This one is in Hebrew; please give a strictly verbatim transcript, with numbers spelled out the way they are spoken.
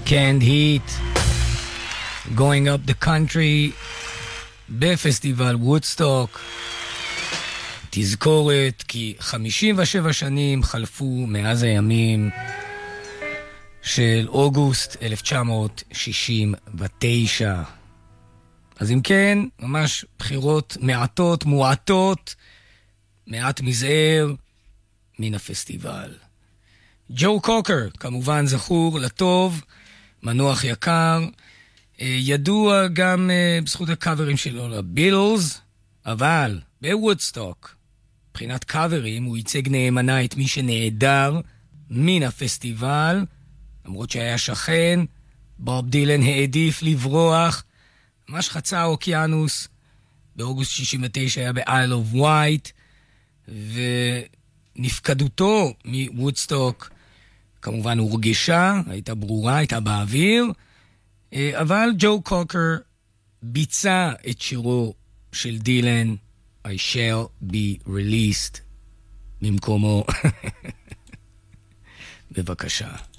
Canned Heat, Going Up the Country, בפסטיבל וודסטוק. תזכורת כי חמישים ושבע שנים חלפו מאז הימים של אוגוסט אלף תשע מאות שישים ותשע. אז אם כן, ממש בחירות מעטות, מועטות, מעט מזער מן הפסטיבל. ג'ו קוקר, כמובן זכור לטוב, מנוח יקר, ידוע גם בזכות הקאברים שלו לביטלס, אבל בוודסטוק, מבחינת קאברים, הוא ייצג נאמנה את מי שנעדר מן הפסטיבל, למרות שהיה שכן. בוב דילן העדיף לברוח, ממש חצה האוקיינוס, באוגוסט שישים ותשע היה באייל אוף ווייט, ונפקדותו מוודסטוק כמובן הורגשה, הייתה ברורה, הייתה באוויר, אבל ג'ו קוקר ביצע את שירו של דילן, I shall be released, במקומו. בבקשה.